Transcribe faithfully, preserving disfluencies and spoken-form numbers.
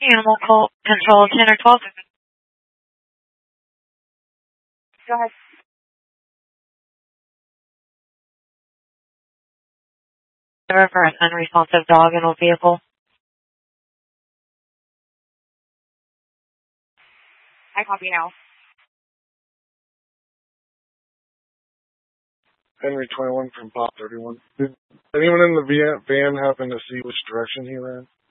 Animal co- control ten or twelve. Go ahead. For an unresponsive dog in a vehicle. I copy now. Henry twenty-one from Pop thirty-one. Did anyone in the van, van happen to see which direction he ran?